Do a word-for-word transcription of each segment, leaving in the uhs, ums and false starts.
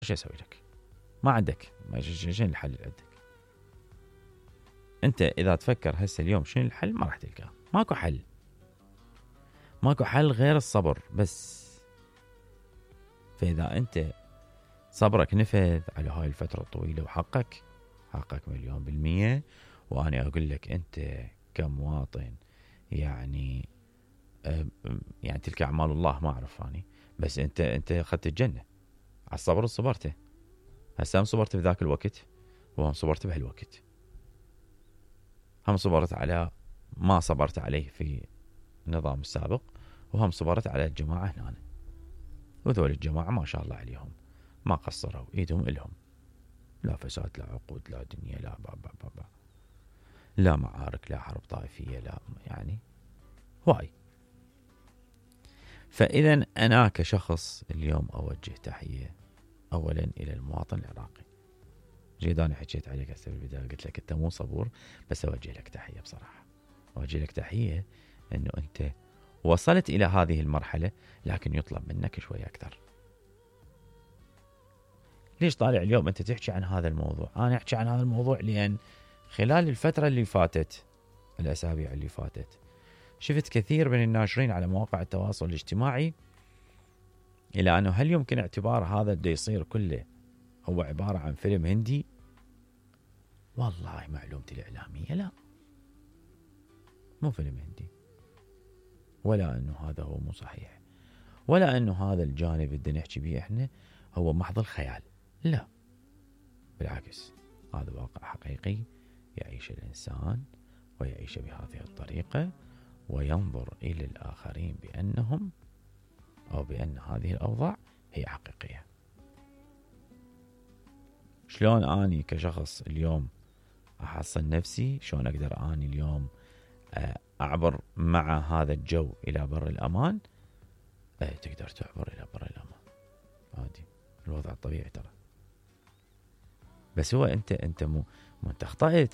شو اسوي لك؟ ما عندك، شنو الحل اللي عندك؟ انت اذا تفكر هسه اليوم شنو الحل ما راح تلقاه. ماكو حل، ماكو حل غير الصبر بس. فاذا انت صبرك نفذ على هاي الفترة الطويلة وحقك حقك مليون بالمية. وانا اقول لك انت كمواطن يعني يعني تلك اعمال الله ما اعرف اني، بس انت انت اخذت الجنة على الصبر اللي صبرته. هسه هم صبرت في ذاك الوقت وهم صبرت بهالوقت، هم صبرت على ما صبرت عليه في النظام السابق، وهم صبرت على الجماعة هنا. وذول الجماعة ما شاء الله عليهم ما قصروا، ايدهم إلهم، لا فساد لا عقود لا دنيا لا با با با با. لا معارك لا حرب طائفية لا يعني هواي. فإذا أنا كشخص اليوم أوجه تحية أولا إلى المواطن العراقي. جيد أنا حكيت عليك هسه بالبداية قلت لك أنت مو صبور، بس أوجه لك تحية بصراحة، أوجه لك تحية أنه أنت وصلت إلى هذه المرحلة، لكن يطلب منك شوية أكثر. ليش طالع اليوم أنت تحكي عن هذا الموضوع؟ أنا أحكي عن هذا الموضوع لأن خلال الفترة اللي فاتت، الأسابيع اللي فاتت، شفت كثير من الناشرين على مواقع التواصل الاجتماعي إلى أنه هل يمكن اعتبار هذا اللي يصير كله هو عبارة عن فيلم هندي؟ والله معلومتي الإعلامية لا، مو فيلم هندي، ولا أنه هذا هو مو صحيح، ولا أنه هذا الجانب اللي نحكي به إحنا هو محض الخيال. لا بالعكس، هذا واقع حقيقي يعيش الإنسان ويعيش بهذه الطريقة، وينظر إلى الآخرين بأنهم أو بأن هذه الأوضاع هي حقيقية. شلون أني كشخص اليوم أحصن نفسي؟ شلون أقدر أني اليوم أعبر مع هذا الجو إلى بر الأمان؟ أي تقدر تعبر إلى بر الأمان عادي، الوضع الطبيعي ترى. بس هو أنت أنت مو مو أنت أخطأت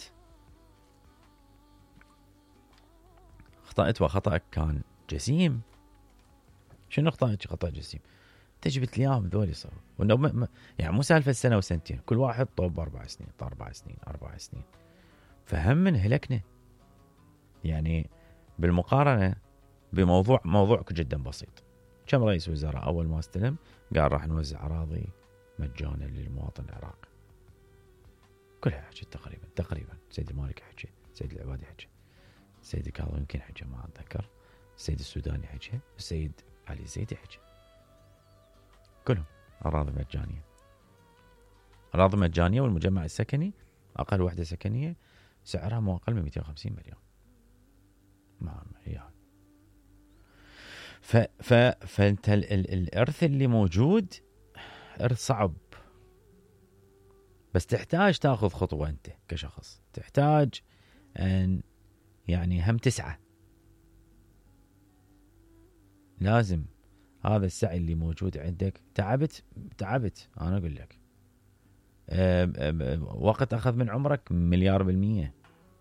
أخطأت وخطأك كان جسيم. شنو أخطأت؟ خطأ جسيم. تجبت لياهم ذولي صاروا وإنه يعني مو سالفة سنة وسنتين، كل واحد طوب أربع سنين أربع سنين أربع سنين. فهم من هلكنا يعني بالمقارنة بموضوع موضوع جدا بسيط. كم رئيس وزراء أول ما استلم قال راح نوزع أراضي مجانا للمواطن العراقي؟ كلها حكي تقريبا تقريبا. سيد المالك حكي، سيد العبادي حكي، سيد الكاظمي يمكن حكي ما أتذكر، السيد السوداني حكي، السيد علي زيدي حكي، كلهم أراضي مجانية. أراضي مجانية، والمجمع السكني أقل وحدة سكنية سعرها مو أقل من مئتين وخمسين مليون. ما هي ف ف فانت ال... ال... الارث اللي موجود ارث صعب، بس تحتاج تاخذ خطوة. انت كشخص تحتاج ان يعني هم تسعى، لازم هذا السعي اللي موجود عندك. تعبت تعبت انا اقول لك أه أه وقت اخذ من عمرك مليار بالمية،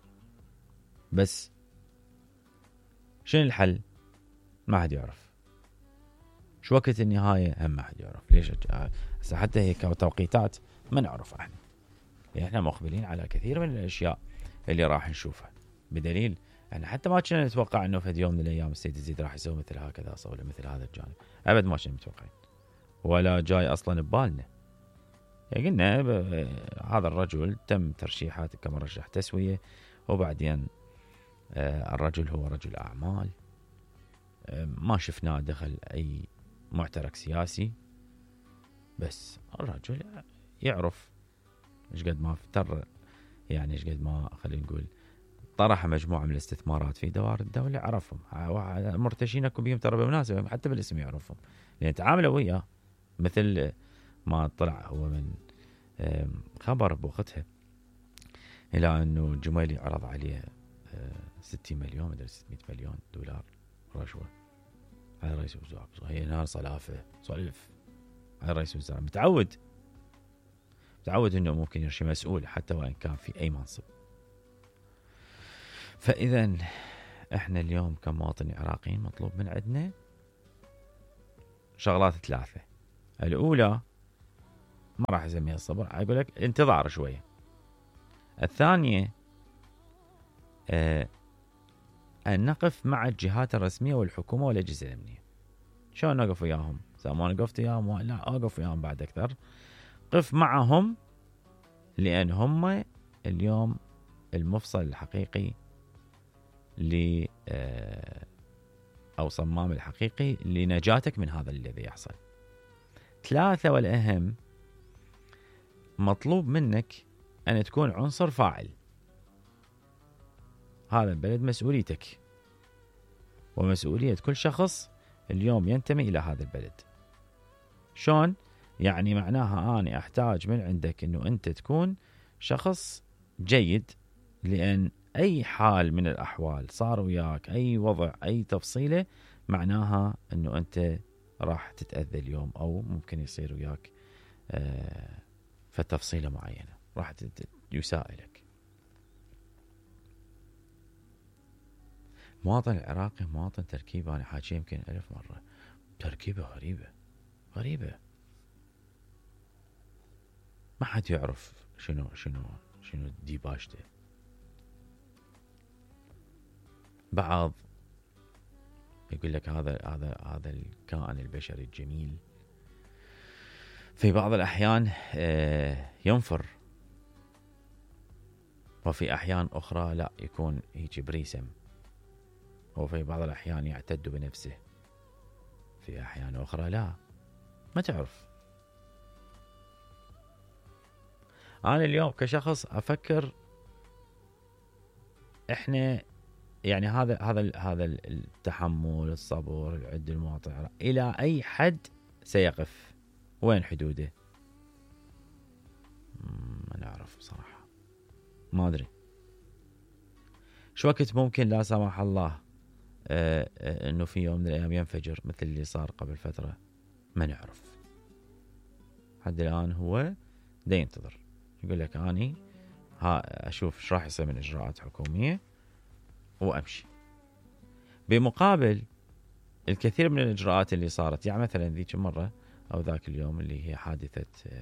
بس شنو الحل؟ ما حد يعرف. شو وقت النهاية؟ هم ما حد يعرف. ليش؟ حتى هيك توقيتات ما نعرف احنا، يعني احنا مقبلين على كثير من الاشياء اللي راح نشوفها، بدليل احنا حتى ما كنا نتوقع انه في يوم من الايام السيد يزيد راح يسوي مثل هكذا ولا مثل هذا الجانب. ابد ما كنا متوقعين ولا جاي اصلا ببالنا. يعني قلنا هذا الرجل تم ترشيحه كمرشح تسوية، وبعدين الرجل هو رجل اعمال، ما شفناه دخل اي معترك سياسي، بس الرجل يعرف ايش قد ما افتر، يعني ايش قد ما خلينا نقول طرح مجموعه من الاستثمارات في دوائر الدوله، عرفهم مرتشين اكو بيهم ترى بالمناسبه حتى بالاسم يعرفهم، لان تعاملوا وياه. مثل ما طلع هو من خبر بوقتها الى انه الجميلي عرض عليه ستين مليون مدري ستمائة مليون دولار رشوه على رئيس الوزراء. هي نار صلافه صلف على رئيس الوزراء، متعود متعود انه ممكن يرشي مسؤول حتى وان كان في اي منصب. فاذا احنا اليوم كمواطنين عراقيين مطلوب من عندنا شغلات ثلاثه. الاولى ما راح اسميها الصبر، اقول لك انتظار شويه. الثانيه آه ان نقف مع الجهات الرسميه والحكومه والاجهزه الامنيه. شلون نقف وياهم؟ اذا ما وقفت وياهم لا اقف وياهم بعد اكثر. قف معهم لان هم اليوم المفصل الحقيقي ل او صمام الحقيقي لنجاتك من هذا الذي يحصل. ثلاثة والأهم، مطلوب منك أن تكون عنصر فاعل. هذا البلد مسؤوليتك ومسؤولية كل شخص اليوم ينتمي إلى هذا البلد. شون؟ يعني معناها أنا أحتاج من عندك أنه أنت تكون شخص جيد، لأن أي حال من الأحوال صار وياك أي وضع أي تفصيلة معناها أنه أنت راح تتأذى اليوم، أو ممكن يصير وياك آه فتفصيلة معينة راح يساء لك. مواطن العراقي مواطن تركيبة، أنا حاجة يمكن ألف مرة، تركيبة غريبة غريبة، ما حد يعرف شنو شنو شنو ديباشته. بعض يقول لك هذا هذا هذا الكائن البشري الجميل في بعض الأحيان ينفر، وفي أحيان أخرى لا يكون هيك بريسم، وفي بعض الأحيان يعتد بنفسه، في أحيان أخرى لا، ما تعرف. أنا اليوم كشخص أفكر إحنا يعني هذا هذا هذا التحمل، الصبر، العد المواطن، إلى أي حد سيقف؟ وين حدوده؟ ما نعرف بصراحة، ما أدري شو وقت ممكن لا سمح الله آه آه إنه في يوم من الأيام ينفجر مثل اللي صار قبل فترة، ما نعرف. حد الآن هو دا ينتظر، يقول لك أني ها أشوف إيش راح يصير من إجراءات حكومية وأمشي. بمقابل الكثير من الإجراءات اللي صارت، يعني مثلا ذيك مرة أو ذاك اليوم اللي هي حادثة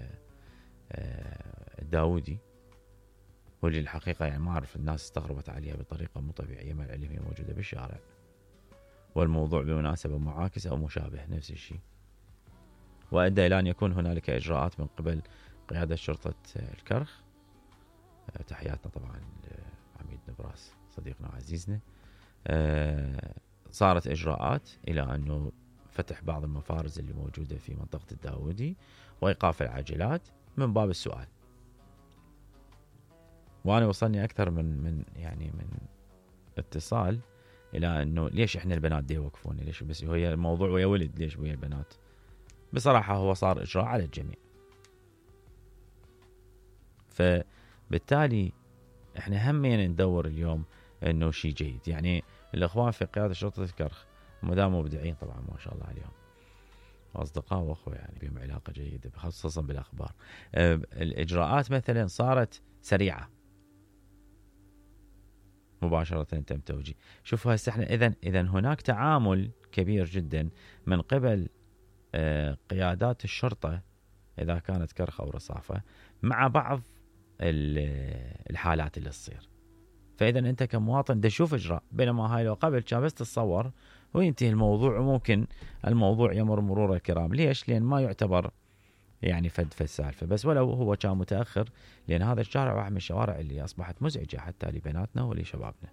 داودي، واللي الحقيقة يعني ما أعرف الناس استغربت عليها بطريقة مو طبيعية، مع العلم هي موجودة بالشارع، والموضوع بمناسبة معاكس أو مشابه نفس الشيء، وأدى إلى أن يكون هنالك إجراءات من قبل قيادة شرطة الكرخ. تحياتنا طبعا عميد نبراس صديقنا وعزيزنا. صارت إجراءات إلى أنه فتح بعض المفارز اللي موجودة في منطقة الداودي وإيقاف العاجلات من باب السؤال. وأنا وصلني أكثر من من يعني من اتصال إلى أنه ليش إحنا البنات دي يوقفون، ليش بس هي الموضوع ويا ولد، ليش ويا البنات؟ بصراحة هو صار إجراء على الجميع. فبالتالي إحنا همين ندور اليوم أنه شيء جيد. يعني الإخوان في قيادة شرطة الكرخ مدام مبدعين طبعا ما شاء الله عليهم، أصدقاء وأخوة يعني بهم علاقة جيدة خصوصا بالأخبار. الإجراءات مثلا صارت سريعة مباشرة تم توجيه. شوفوا هسه احنا إذن إذن هناك تعامل كبير جدا من قبل قيادات الشرطة إذا كانت كرخ أو رصافة مع بعض الحالات اللي تصير. فإذا أنت كمواطن دا شوف إجراء، بينما هاي لو قبل كان بس تتصور وينتهي الموضوع، وممكن الموضوع يمر مرور الكرام. ليش؟ لأن ما يعتبر يعني فد فد سالفة، بس ولو هو كان متأخر، لأن هذا الشارع واحد من الشوارع اللي أصبحت مزعجة حتى لبناتنا ولشبابنا.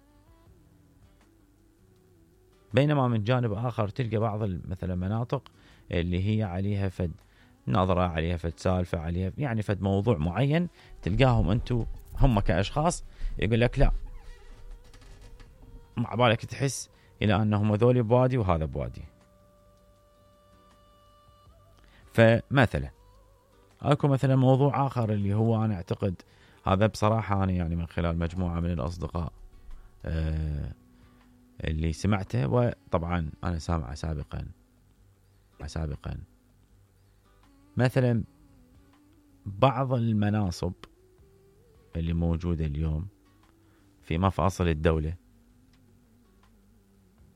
بينما من جانب آخر تلقى بعض مثلا مناطق اللي هي عليها فد نظرة، عليها فد سالفة، عليها يعني فد موضوع معين، تلقاهم أنتو هم كأشخاص يقول لك لا، مع بالك تحس إلى أنهم ذولي بوادي وهذا بوادي. فمثلا أكو مثلا موضوع آخر اللي هو أنا أعتقد هذا بصراحة أنا يعني من خلال مجموعة من الأصدقاء آه اللي سمعته، وطبعا أنا سامع سابقا سابقا مثلا بعض المناصب اللي موجودة اليوم في مفاصل الدولة.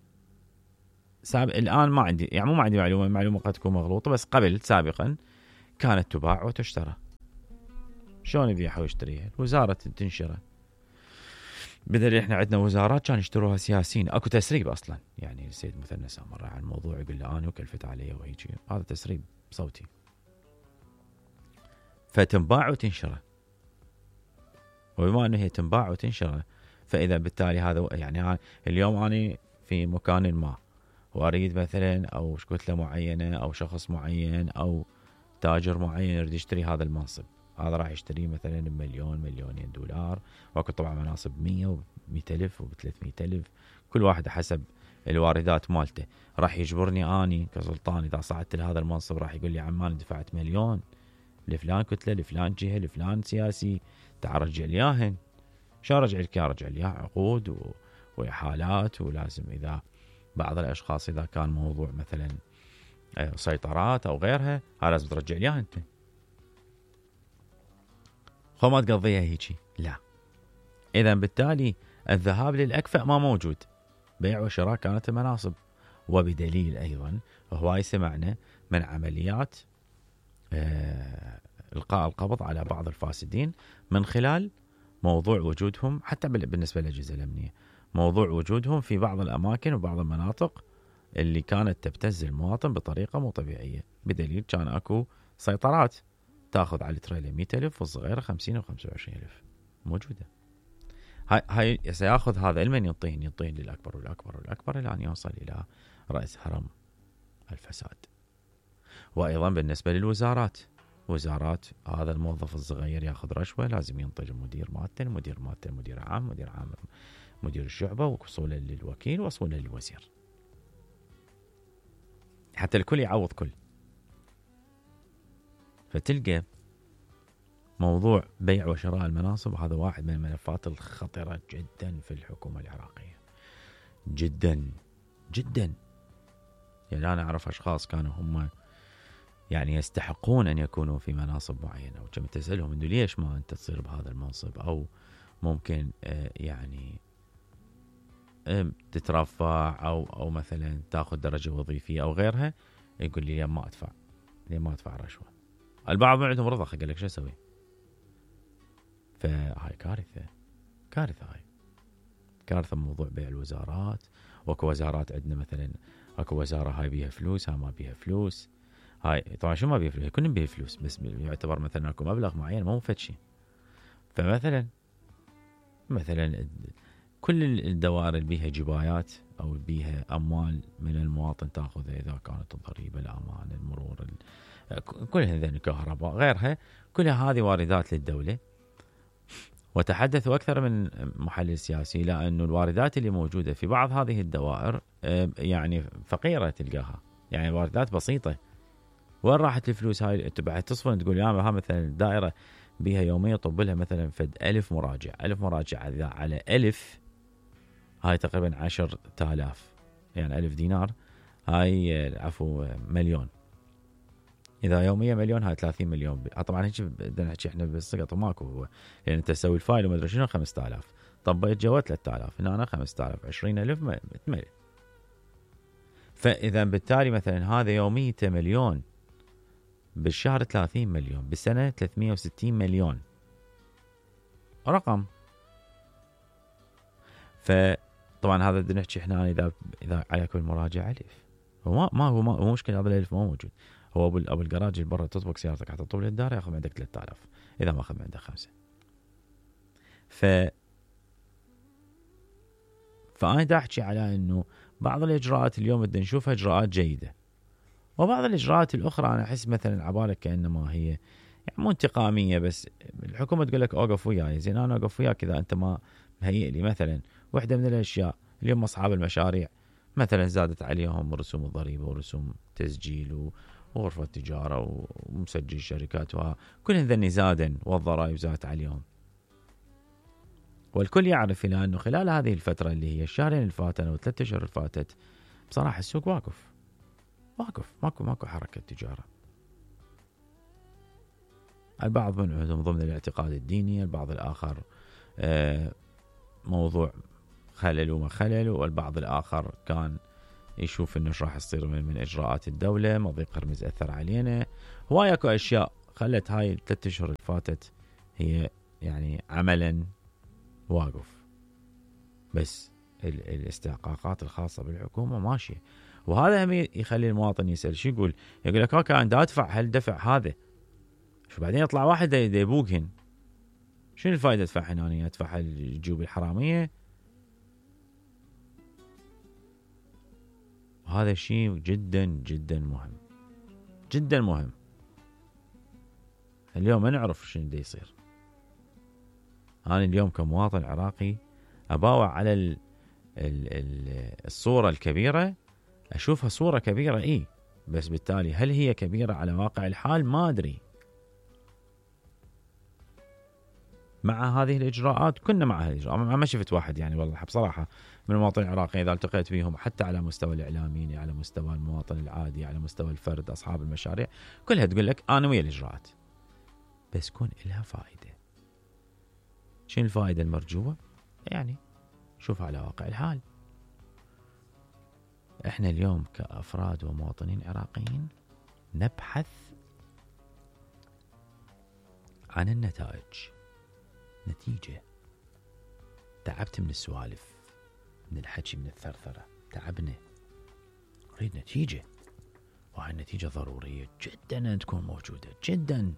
سابق الآن ما عندي يعني مو ما عندي معلومة معلومة قد تكون مغلوطة، بس قبل سابقا كانت تباع وتشترى. شلون يبيعها ويشتريها؟ الوزارة تنشره، بدل احنا عندنا وزارات كان يشتروها سياسيين. اكو تسريب اصلا، يعني السيد مثنى سامر عن الموضوع يقول له انا وكلفت علي وهيجي، هذا تسريب صوتي. فتنباع وتنشره، وبما انه هي تنباع وتنشره فاذا بالتالي هذا يعني اليوم انا في مكان ما واريد مثلا او كتله معينه او شخص معين او تاجر معين يريد يشتري هذا المنصب، هذا راح يشتريه مثلا بمليون مليونين دولار، واكو طبعا مناصب مية ومئة ألف وبثلاثمئة ألف، كل واحد حسب الواردات مالته. راح يجبرني اني كسلطان اذا صعدت لهذا المنصب راح يقول لي عمان دفعت مليون لفلان كتله لفلان جهه لفلان سياسي، تعال رجع لي اياهن. شو ارجع لك؟ ارجع لي عقود و... واحالات، ولازم اذا بعض الاشخاص اذا كان موضوع مثلا سيطرات او غيرها هذا لازم ترجع لي اياها انت. خو ما تقضيها هيجي، لا. اذا بالتالي الذهاب للاكفأ ما موجود، بيع وشراء كانت المناصب. وبدليل ايضا هواي سمعنا من عمليات آه القاء القبض على بعض الفاسدين من خلال موضوع وجودهم، حتى بالنسبه للاجهزه الامنيه، موضوع وجودهم في بعض الاماكن وبعض المناطق اللي كانت تبتز المواطن بطريقه مو طبيعيه، بدليل كان اكو سيطرات تاخذ على التريلا مئة ألف والصغيره خمسين وخمسة وعشرين ألف موجوده. هاي هاي سياخذ هذا المن ينطين ينطين للاكبر والاكبر والاكبر الى ان يوصل الى راس هرم الفساد. وايضا بالنسبه للوزارات، وزارات هذا الموظف الصغير ياخذ رشوه لازم ينطج المدير مالته، المدير مالته مدير عام، مدير عام مدير الشعبه، وصولا للوكيل وصولا للوزير، حتى الكل يعوض كل. فتلقى موضوع بيع وشراء المناصب هذا واحد من الملفات الخطرة جدا في الحكومة العراقية، جدا جدا. يعني أنا أعرف أشخاص كانوا هم يعني يستحقون أن يكونوا في مناصب معينة، وكم تسألهم إنه ليش ما أنت تصير بهذا المنصب، أو ممكن يعني تترفع أو أو مثلا تأخذ درجة وظيفية أو غيرها، يقول لي ليه ما أدفع، ليه ما أدفع رشوة. البعض ما عندهم رضا، قال لك شو أسوي؟ فهاي كارثة، كارثة، هاي كارثة. موضوع بيع الوزارات، واكو وزارات عندنا مثلا اكو وزارة هاي بيها فلوس، هاي ما بيها فلوس. هاي طبعا شو ما بيها فلوس، كلهم بيها فلوس، بس يعتبر مثلا اكو مبلغ معين مو مفتشي. فمثلا مثلا كل الدوائر اللي بيها جبايات او بيها اموال من المواطن تاخذها، اذا كانت الضريبة، الامان، المرور، كل هذين، الكهرباء، غيرها، كلها هذه واردات للدولة. وتحدثوا أكثر من محلل سياسي إلى أن الواردات اللي موجودة في بعض هذه الدوائر يعني فقيرة تلقاها، يعني واردات بسيطة. وين راحت الفلوس هاي؟ تبع تصفن تقول يا ها مثلا الدائرة بيها يومية طب لها مثلا فد ألف مراجع، ألف مراجع على ألف، هاي تقريبا عشر تالاف، يعني ألف دينار، هاي عفوا مليون. إذا يوميا مليون هاي ثلاثين مليون. طبعا هيك بدنا نحكي احنا بالسقط ماكو هو، لأن يعني أنت تسوي الفايل وما أدري شنو خمسة آلاف، طبيت جوا ثلاثة آلاف، هنا أنا خمسة آلاف، عشرين ألف متمل. فإذا بالتالي مثلا هذا يوميته مليون، بالشهر ثلاثين مليون، بالسنة ثلاثمئة وستين مليون، رقم. فطبعا هذا بدنا نحكي احنا إذا إذا على كل مراجع ألف، هو ما هو ما هو مشكلة، هذا الألف ما موجود. هو ابو ابو الجراج اللي برا تطبق سيارتك حتى طول الدار ياخذ من عندك ثلاثة آلاف، اذا ما اخذ من عندك خمسة. ف فانا دا احكي على انه بعض الاجراءات اليوم بدنا نشوفها اجراءات جيده، وبعض الاجراءات الاخرى انا احس مثلا عبالك كانما هي يعني مو انتقاميه، بس الحكومه تقول لك اوقف وياي، زين انا اوقف وياك اذا انت ما مهيئ لي. مثلا واحده من الاشياء اليوم اصحاب المشاريع مثلا زادت عليهم رسوم الضريبه ورسوم تسجيل و وغرفة تجارة ومسجل شركات، وكل ذني زادن والضرائب زادت عليهم. والكل يعرف إلى أنه خلال هذه الفترة اللي هي الشهرين الفاتن أو ثلاثة أشهر الفاتت بصراحة السوق واقف واقف ماكو ماكو حركة تجارة. البعض من عندهم ضمن الاعتقاد الديني، البعض الآخر موضوع خلل وما خلل، والبعض الآخر كان يشوف انه ايش راح يصير من, من اجراءات الدوله، مضيق هرمز اثر علينا، هواي اكو اشياء خلت هاي الثلاث اشهر اللي فاتت هي يعني عملا واقف. بس ال- الاستحقاقات الخاصه بالحكومه ماشيه، وهذا هم يخلي المواطن يسال شو يقول؟ يقول لك اوكي انا ادفع، هل دفع هذا؟ شو بعدين يطلع واحد يبوقهن، شنو الفائده ادفع هنا؟ ادفع الجيوب الحراميه؟ وهذا شيء جدا جدا مهم، جدا مهم. اليوم ما نعرف شنو دا يصير. انا اليوم كمواطن عراقي اباوع على ال ال ال الصوره الكبيره، اشوفها صوره كبيره اي، بس بالتالي هل هي كبيره على واقع الحال؟ ما ادري. مع هذه الاجراءات كنا مع هذه الاجراءات، ما شفت واحد يعني والله بصراحه من المواطنين العراقيين اذا التقيت بهم حتى على مستوى الاعلاميين، على مستوى المواطن العادي، على مستوى الفرد، اصحاب المشاريع، كلها تقول لك انا ويا الاجراءات، بس كون لها فائده. شنو الفائده المرجوه؟ يعني شوف على واقع الحال. احنا اليوم كافراد ومواطنين عراقيين نبحث عن النتائج، نتيجة. تعبت من السوالف، من الحكي، من الثرثرة، تعبنا، نريد نتيجة، وهاي النتيجة ضرورية جدا أن تكون موجودة، جدا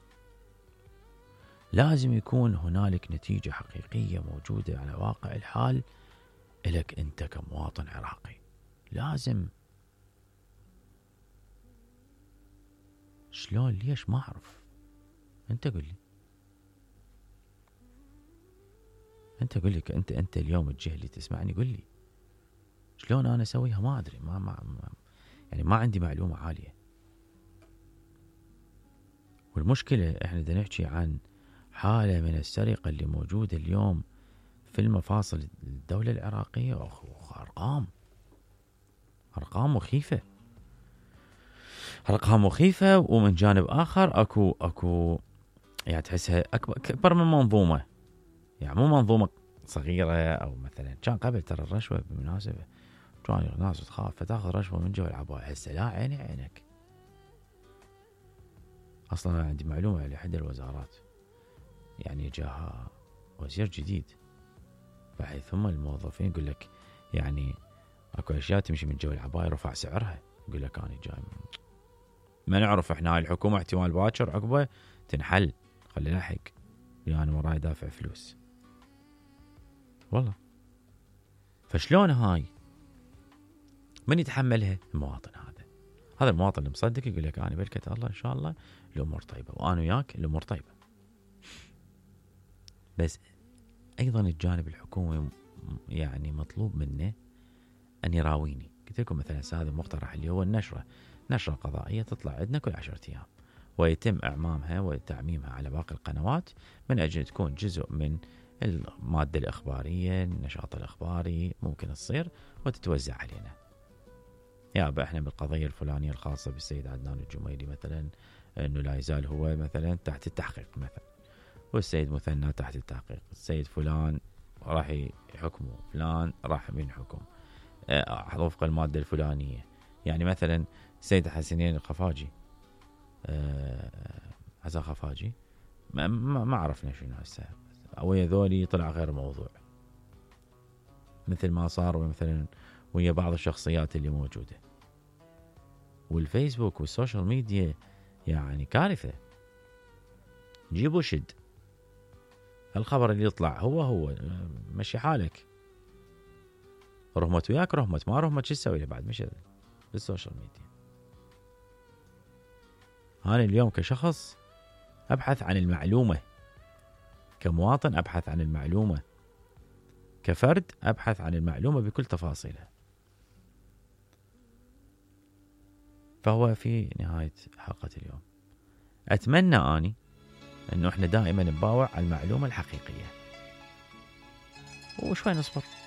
لازم يكون هنالك نتيجة حقيقية موجودة على واقع الحال إلك أنت كمواطن عراقي. لازم. شلون؟ ليش؟ ما أعرف. أنت قل لي، أنت قل لي، أنت أنت اليوم الجهة اللي تسمعني قل لي شلون أنا أسويها؟ ما أدري، ما, ما, ما يعني ما عندي معلومة عالية. والمشكلة إحنا بدنا نحكي عن حالة من السرقة اللي موجودة اليوم في المفاصل الدولة العراقية. أرقام أرقام مخيفة، أرقام مخيفة. ومن جانب آخر أكو أكو يعني تحسها أكبر, أكبر من منظومة، يعني مو منظومة صغيرة. أو مثلا كان قبل ترى الرشوة بالمناسبة كان ناس تخاف فتاخذ رشوة من جو العباء، هسه لا، عيني عينك. أصلا عندي معلومة لأحد الوزارات يعني جاها وزير جديد، بحيث هم الموظفين يقول لك يعني اكو اشياء تمشي من جو العباية رفع سعرها. يقول لك انا جاي ما نعرف احنا، هاي الحكومة احتمال باكر عقبه تنحل، خلي لحق يعني وراي دافع فلوس والله. فشلون هاي من يتحملها؟ المواطن هذا هذا المواطن اللي مصدق يقول لك انا بركة الله ان شاء الله الامور طيبة، وانا وياك الامور طيبة. بس ايضا الجانب الحكومي يعني مطلوب منه ان يراويني. قلت لكم مثلا هذا المقترح اللي هو النشرة، نشرة قضائية تطلع عندنا كل عشرة ايام، ويتم اعمامها وتعميمها على باقي القنوات من اجل تكون جزء من المادة الاخبارية، النشاط الاخباري ممكن تصير وتتوزع علينا. يا احنا بالقضية الفلانية الخاصة بالسيد عدنان الجميلي مثلا انه لا يزال هو مثلا تحت التحقيق مثلا، والسيد مثنى تحت التحقيق، السيد فلان راح يحكمه، فلان راح من حكم أه وفق المادة الفلانية. يعني مثلا السيد حسنين الخفاجي، أه حسن خفاجي ما, ما, ما عرفنا شنو هسه، ويا ذولي طلع غير موضوع، مثل ما صار مثلا ويا بعض الشخصيات اللي موجودة. والفيسبوك والسوشيال ميديا يعني كارثة. جيبوا شد الخبر اللي يطلع هو هو مشي حالك، رهمت وياك رهمت، ما رهمت شو تسوي له بعد؟ مش بالسوشيال ميديا. أنا اليوم كشخص أبحث عن المعلومة، كمواطن أبحث عن المعلومة، كفرد أبحث عن المعلومة بكل تفاصيلها. فهو في نهاية حلقة اليوم أتمنى أني أنه إحنا دائما نباوع على المعلومة الحقيقية، وشوي نصبر.